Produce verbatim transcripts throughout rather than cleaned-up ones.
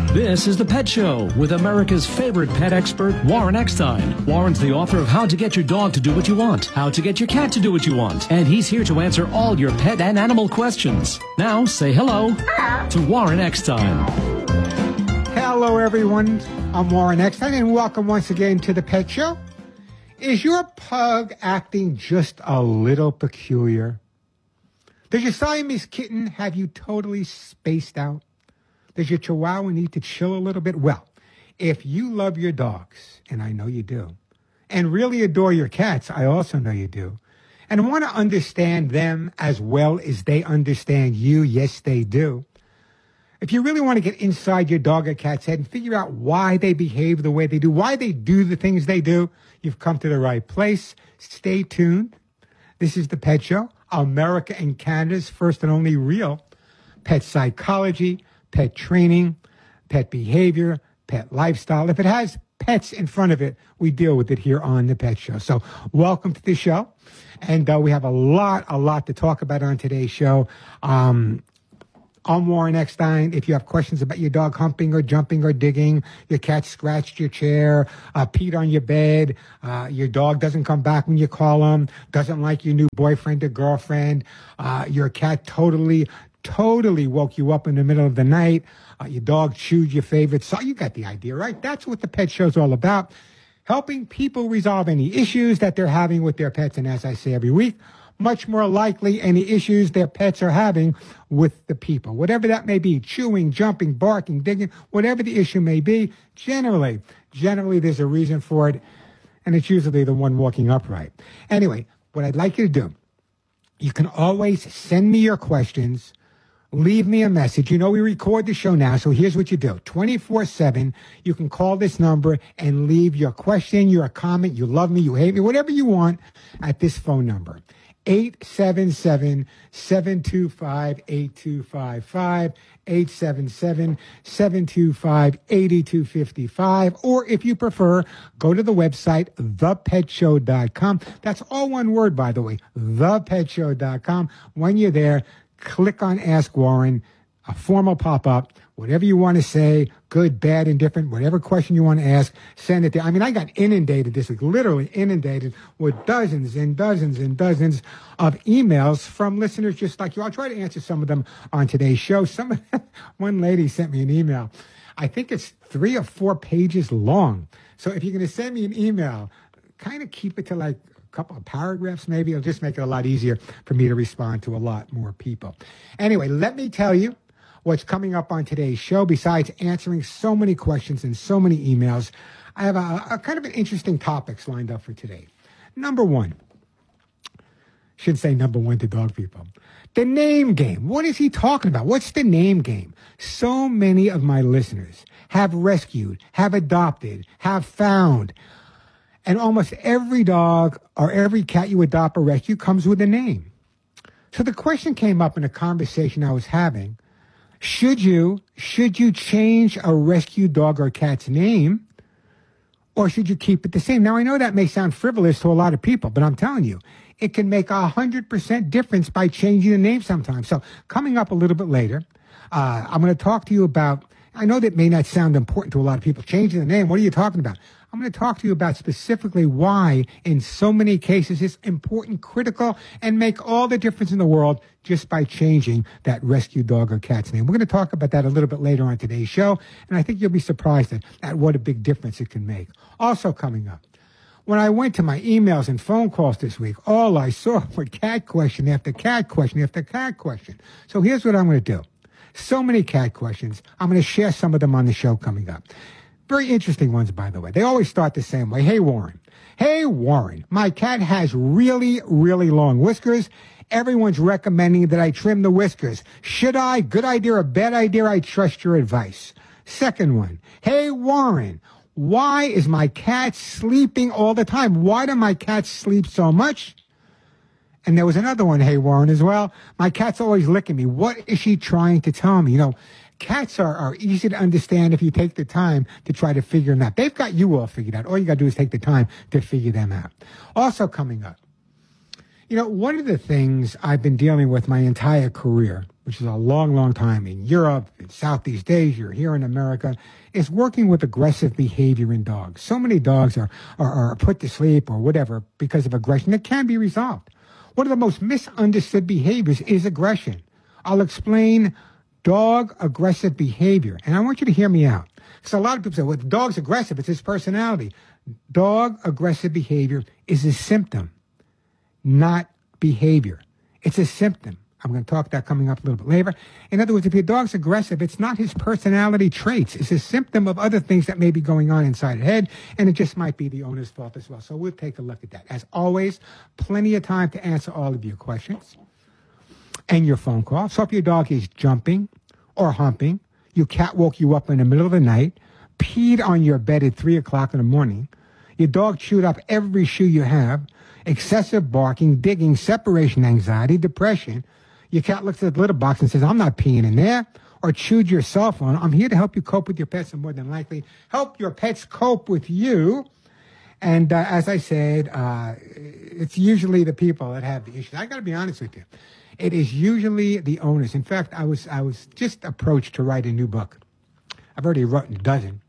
This is The Pet Show with America's favorite pet expert, Warren Eckstein. Warren's the author of How to Get Your Dog to Do What You Want, How to Get Your Cat to Do What You Want, and he's here to answer all your pet and animal questions. Now, say hello to Warren Eckstein. Hello, everyone. I'm Warren Eckstein, and welcome once again to The Pet Show. Is your pug acting just a little peculiar? Does your Siamese kitten have you totally spaced out? Does your Chihuahua need to chill a little bit? Well, if you love your dogs, and I know you do, and really adore your cats, I also know you do, and want to understand them as well as they understand you, yes, they do. If you really want to get inside your dog or cat's head and figure out why they behave the way they do, why they do the things they do, you've come to the right place. Stay tuned. This is The Pet Show, America and Canada's first and only real pet psychology, pet training, pet behavior, pet lifestyle. If it has pets in front of it, we deal with it here on The Pet Show. So welcome to the show. And uh, we have a lot, a lot to talk about on today's show. Um, I'm Warren Eckstein. If you have questions about your dog humping or jumping or digging, your cat scratched your chair, uh, peed on your bed, uh, your dog doesn't come back when you call him, doesn't like your new boyfriend or girlfriend, uh, your cat totally totally woke you up in the middle of the night, uh, your dog chewed your favorite song. You got the idea, right? That's what The Pet Show's all about, helping people resolve any issues that they're having with their pets. And as I say every week, much more likely any issues their pets are having with the people. Whatever that may be, chewing, jumping, barking, digging, whatever the issue may be, generally, generally there's a reason for it, and it's usually the one walking upright. Anyway, what I'd like you to do, you can always send me your questions. Leave me a message. You know, we record the show now, so here's what you do. twenty-four seven, you can call this number and leave your question, your comment, you love me, you hate me, whatever you want at this phone number. eight seven seven, seven two five, eight two five five, eight seven seven, seven two five, eight two five five, or if you prefer, go to the website, the pet show dot com. That's all one word, by the way, the pet show dot com. When you're there, click on Ask Warren, a form will pop up. Whatever you want to say, good, bad, indifferent, whatever question you want to ask, send it there. I mean, I got inundated this week, literally inundated with dozens and dozens and dozens of emails from listeners just like you. I'll try to answer some of them on today's show. Some One lady sent me an email. I think it's three or four pages long. So if you're going to send me an email, kind of keep it to like couple of paragraphs, maybe. It'll just make it a lot easier for me to respond to a lot more people. Anyway, let me tell you what's coming up on today's show. Besides answering so many questions and so many emails, I have a, a kind of an interesting topics lined up for today. Number one, should say number one to dog people. The name game. What is he talking about? What's the name game? So many of my listeners have rescued, have adopted, have found. And almost every dog or every cat you adopt or rescue comes with a name. So the question came up in a conversation I was having. Should you, should you change a rescue dog or cat's name, or should you keep it the same? Now, I know that may sound frivolous to a lot of people, but I'm telling you, it can make a one hundred percent difference by changing the name sometimes. So coming up a little bit later, uh, I'm going to talk to you about, I know that may not sound important to a lot of people, changing the name. What are you talking about? I'm going to talk to you about specifically why, in so many cases, it's important, critical, and make all the difference in the world just by changing that rescue dog or cat's name. We're going to talk about that a little bit later on today's show, and I think you'll be surprised at, at what a big difference it can make. Also coming up, when I went to my emails and phone calls this week, all I saw were cat question after cat question after cat question. So here's what I'm going to do. So many cat questions. I'm going to share some of them on the show coming up. Very interesting ones, by the way. They always start the same way. Hey, Warren. Hey, Warren. My cat has really, really long whiskers. Everyone's recommending that I trim the whiskers. Should I? Good idea or bad idea? I trust your advice. Second one. Hey, Warren. Why is my cat sleeping all the time? Why do my cats sleep so much? And there was another one, hey, Warren, as well. My cat's always licking me. What is she trying to tell me? You know, cats are, are easy to understand if you take the time to try to figure them out. They've got you all figured out. All you got to do is take the time to figure them out. Also coming up, you know, one of the things I've been dealing with my entire career, which is a long, long time in Europe, in Southeast Asia, or here in America, is working with aggressive behavior in dogs. So many dogs are, are, are put to sleep or whatever because of aggression that can be resolved. One of the most misunderstood behaviors is aggression. I'll explain dog aggressive behavior, and I want you to hear me out. So a lot of people say, well, the dog's aggressive, it's his personality. Dog aggressive behavior is a symptom, not behavior. It's a symptom. I'm going to talk that coming up a little bit later. In other words, if your dog's aggressive, it's not his personality traits. It's a symptom of other things that may be going on inside the head, and it just might be the owner's fault as well. So we'll take a look at that. As always, plenty of time to answer all of your questions and your phone calls. So if your dog is jumping or humping, your cat woke you up in the middle of the night, peed on your bed at three o'clock in the morning, your dog chewed up every shoe you have, excessive barking, digging, separation anxiety, depression, your cat looks at the litter box and says, I'm not peeing in there, or chewed your cell phone. I'm here to help you cope with your pets and more than likely help your pets cope with you. And uh, as I said, uh, it's usually the people that have the issues. I got to be honest with you. It is usually the owners. In fact, I was I was just approached to write a new book. I've already written a dozen.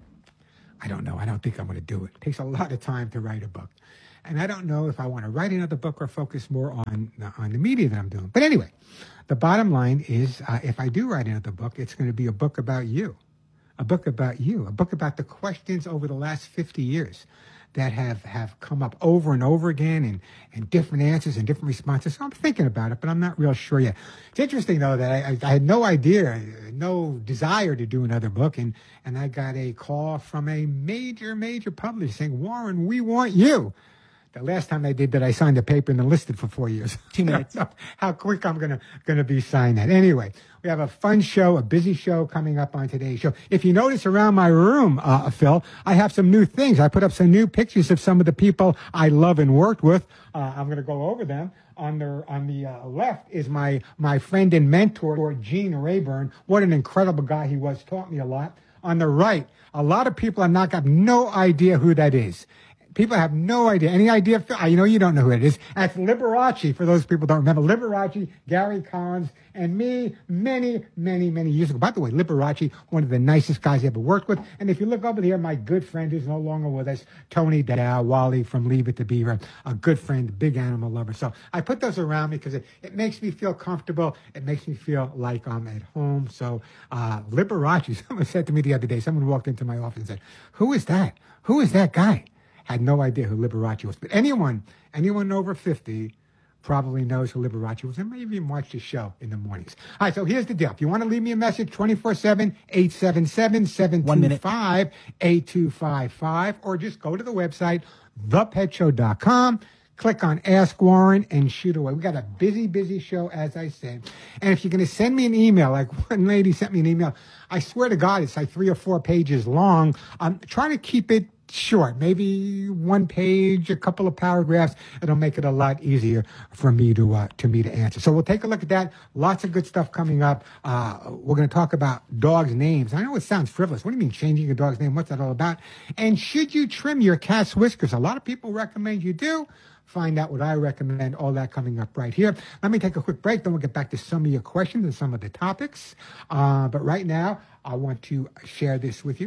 I don't know. I don't think I'm going to do it. It takes a lot of time to write a book. And I don't know if I want to write another book or focus more on, on the media that I'm doing. But anyway, the bottom line is uh, if I do write another book, it's going to be a book about you. A book about you. A book about the questions over the last fifty years that have, have come up over and over again and, and different answers and different responses. So I'm thinking about it, but I'm not real sure yet. It's interesting, though, that I, I had no idea, no desire to do another book. And, and I got a call from a major, major publisher saying, Warren, we want you. The last time I did that, I signed a paper and enlisted for four years. Two minutes. How quick I'm gonna gonna be signed that. Anyway, we have a fun show, a busy show coming up on today's show. If you notice around my room, uh, Phil, I have some new things. I put up some new pictures of some of the people I love and worked with. Uh, I'm gonna go over them. On the on the uh, left is my my friend and mentor, Gene Rayburn. What an incredible guy he was. Taught me a lot. On the right, a lot of people have not got no idea who that is. People have no idea. Any idea? You know, you don't know who it is. That's Liberace, for those people who don't remember. Liberace, Gary Collins, and me many, many, many years ago. By the way, Liberace, one of the nicest guys I ever worked with. And if you look over here, my good friend who's no longer with us, Tony Dow, Wally from Leave It to Beaver, a good friend, big animal lover. So I put those around me because it, it makes me feel comfortable. It makes me feel like I'm at home. So uh, Liberace, someone said to me the other day, someone walked into my office and said, who is that? Who is that guy? Had no idea who Liberace was. But anyone, anyone over fifty probably knows who Liberace was and maybe even watch the show in the mornings. All right, so here's the deal. If you want to leave me a message, twenty-four seven, eight seven seven, seven two five, eight two five five, or just go to the website, the pet show dot com. Click on Ask Warren and shoot away. We got a busy, busy show, as I said. And if you're going to send me an email, like one lady sent me an email, I swear to God, it's like three or four pages long. I'm trying to keep it short, maybe one page, a couple of paragraphs. It'll make it a lot easier for me to uh, to me to answer. So we'll take a look at that. Lots of good stuff coming up. Uh, we're going to talk about dogs' names. I know it sounds frivolous. What do you mean changing a dog's name? What's that all about? And should you trim your cat's whiskers? A lot of people recommend you do. Find out what I recommend, all that coming up right here. Let me take a quick break, then we'll get back to some of your questions and some of the topics. Uh, but right now, I want to share this with you.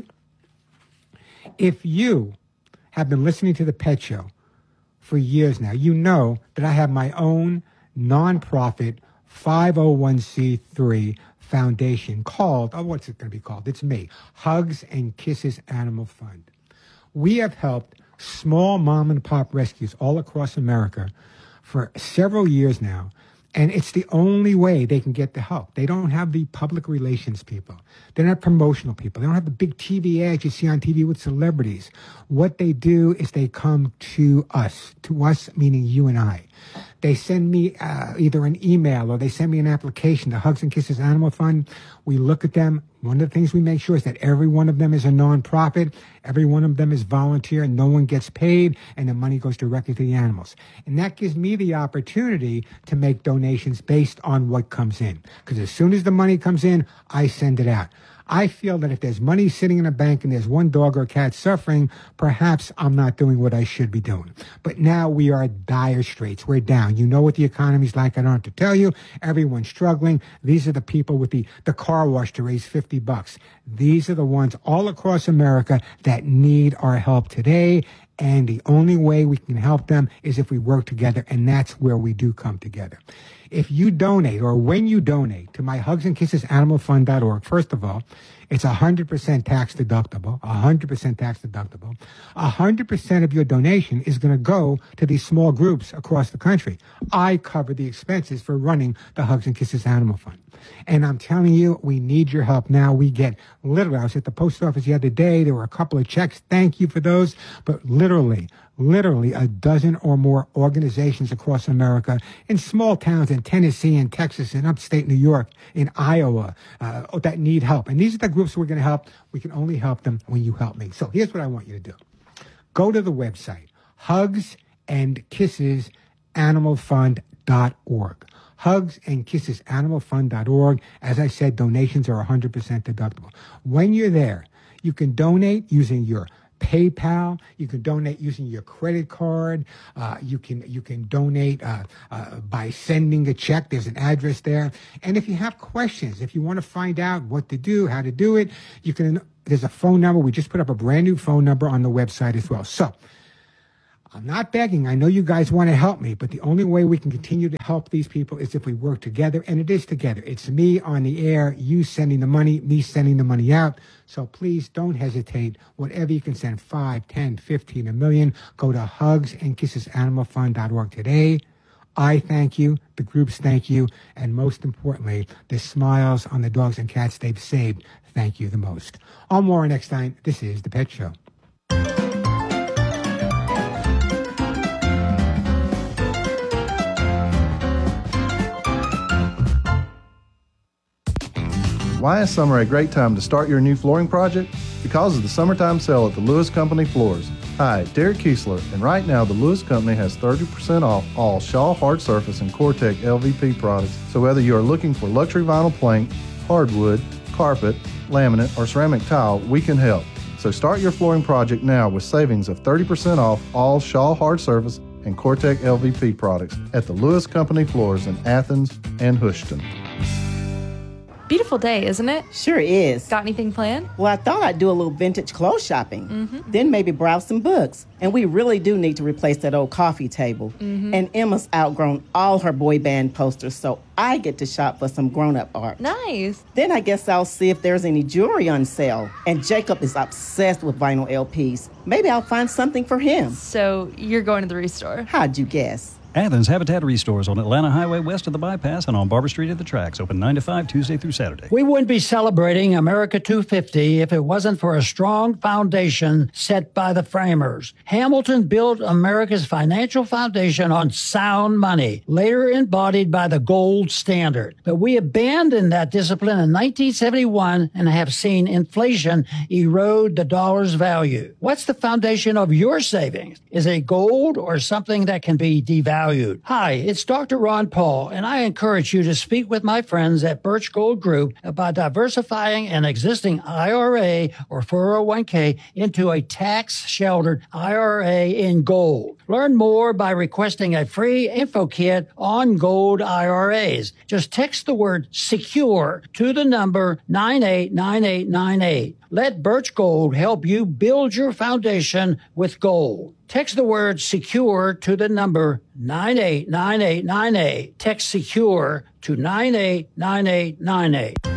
If you have been listening to The Pet Show for years now, you know that I have my own nonprofit five oh one c three foundation called, oh, what's it going to be called? It's me, Hugs and Kisses Animal Fund. We have helped small mom and pop rescues all across America for several years now. And it's the only way they can get the help. They don't have the public relations people. They're not promotional people. They don't have the big T V ads you see on T V with celebrities. What they do is they come to us, to us meaning you and I. They send me uh, either an email or they send me an application to Hugs and Kisses Animal Fund. We look at them. One of the things we make sure is that every one of them is a nonprofit, every one of them is volunteer, and no one gets paid, and the money goes directly to the animals. And that gives me the opportunity to make donations based on what comes in. Because as soon as the money comes in, I send it out. I feel that if there's money sitting in a bank and there's one dog or cat suffering, perhaps I'm not doing what I should be doing. But now we are at dire straits. We're down. You know what the economy's like. I don't have to tell you. Everyone's struggling. These are the people with the, the car wash to raise fifty bucks. These are the ones all across America that need our help today. And the only way we can help them is if we work together, and that's where we do come together. If you donate, or when you donate to my Hugs and Kisses Animal Fund dot org, first of all, it's one hundred percent tax deductible, one hundred percent tax deductible. one hundred percent of your donation is going to go to these small groups across the country. I cover the expenses for running the Hugs and Kisses Animal Fund. And I'm telling you, we need your help now. We get literally, I was at the post office the other day. There were a couple of checks. Thank you for those. But literally, literally a dozen or more organizations across America in small towns in Tennessee and Texas and upstate New York, in Iowa, uh, that need help. And these are the groups we're going to help. We can only help them when you help me. So here's what I want you to do. Go to the website, Hugs and Kisses Animal Fund dot org. Hugs and Kisses Animal Fund dot org. As I said, donations are one hundred percent deductible. When you're there, you can donate using your PayPal. You can donate using your credit card. Uh, you can you can donate uh, uh, by sending a check. There's an address there. And if you have questions, if you want to find out what to do, how to do it, you can. There's a phone number. We just put up a brand new phone number on the website as well. So I'm not begging. I know you guys want to help me, but the only way we can continue to help these people is if we work together, and it is together. It's me on the air, you sending the money, me sending the money out. So please don't hesitate. Whatever you can send, five, ten, fifteen, a million, go to Hugs and Kisses Animal Fund dot org today. I thank you, the groups thank you, and most importantly, the smiles on the dogs and cats they've saved thank you the most. I'm Warren Eckstein. This is The Pet Show. Why is summer a great time to start your new flooring project? Because of the summertime sale at the Lewis Company Floors. Hi, Derek Kiesler, and right now the Lewis Company has thirty percent off all Shaw Hard Surface and Cortec L V P products. So whether you are looking for luxury vinyl plank, hardwood, carpet, laminate, or ceramic tile, we can help. So start your flooring project now with savings of thirty percent off all Shaw Hard Surface and Cortec L V P products at the Lewis Company Floors in Athens and Houston. Beautiful day, isn't it? Sure is. Got anything planned? Well, I thought I'd do a little vintage clothes shopping. Mm-hmm. Then maybe browse some books. And we really do need to replace that old coffee table. Mm-hmm. And Emma's outgrown all her boy band posters, so I get to shop for some grown-up art. Nice. Then I guess I'll see if there's any jewelry on sale. And Jacob is obsessed with vinyl L Ps. Maybe I'll find something for him. So you're going to the Restore? How'd you guess? Athens Habitat Restores on Atlanta Highway west of the bypass and on Barber Street at the tracks. Open nine to five Tuesday through Saturday. We wouldn't be celebrating America two fifty if it wasn't for a strong foundation set by the framers. Hamilton built America's financial foundation on sound money, later embodied by the gold standard. But we abandoned that discipline in nineteen seventy-one and have seen inflation erode the dollar's value. What's the foundation of your savings? Is it gold or something that can be devalued? Hi, it's Doctor Ron Paul, and I encourage you to speak with my friends at Birch Gold Group about diversifying an existing I R A or four oh one k into a tax-sheltered I R A in gold. Learn more by requesting a free info kit on gold I R As. Just text the word SECURE to the number nine eight nine eight nine eight. Let Birch Gold help you build your foundation with gold. Text the word SECURE to the number nine eight nine eight nine eight. Text SECURE to nine eight nine eight nine eight.